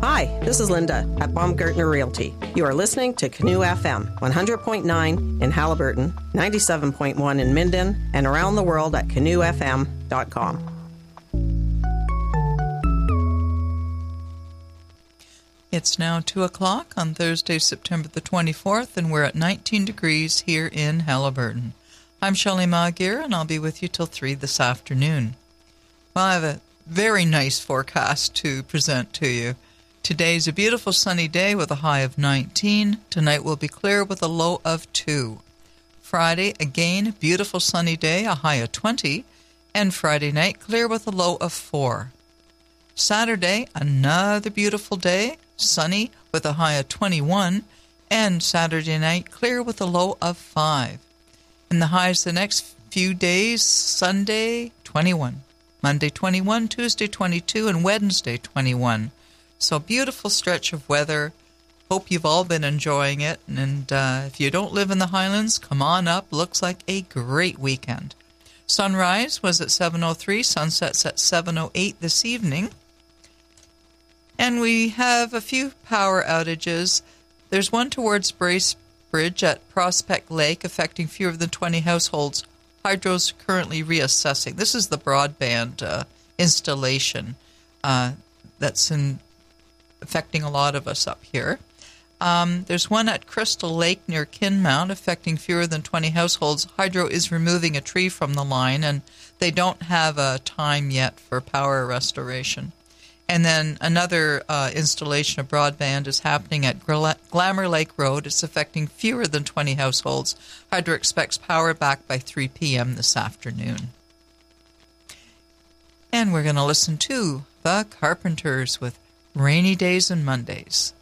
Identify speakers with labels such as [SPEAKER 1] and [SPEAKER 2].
[SPEAKER 1] Hi, this is Linda at Baumgartner Realty. You are listening to Canoe FM, 100.9 in Halliburton, 97.1 in Minden, and around the world at canoefm.com.
[SPEAKER 2] It's now 2 o'clock on Thursday, September the 24th, and we're at 19 degrees here in Halliburton. I'm Shelley Maguire, and I'll be with you till 3 this afternoon. Well, I have a very nice forecast to present to you. Today's a beautiful sunny day with a high of 19. Tonight will be clear with a low of 2. Friday, again, beautiful sunny day, a high of 20. And Friday night, clear with a low of 4. Saturday, another beautiful day, sunny with a high of 21. And Saturday night, clear with a low of 5. And the highs the next few days, Sunday, 21. Monday, 21. Tuesday, 22. And Wednesday, 21. So beautiful stretch of weather. Hope you've all been enjoying it. And if you don't live in the Highlands, come on up. Looks like a great weekend. Sunrise was at 7:03. Sunset's at 7:08 this evening. And we have a few power outages. There's one towards Bracebridge at Prospect Lake affecting fewer than 20 households. Hydro's currently reassessing. This is the broadband installation that's affecting a lot of us up here. There's one at Crystal Lake near Kinmount affecting fewer than 20 households. Hydro is removing a tree from the line, and they don't have a time yet for power restoration. And then another installation of broadband is happening at Glamour Lake Road. It's affecting fewer than 20 households. Hydro expects power back by 3 p.m. this afternoon. And we're going to listen to The Carpenters with Rainy Days and Mondays.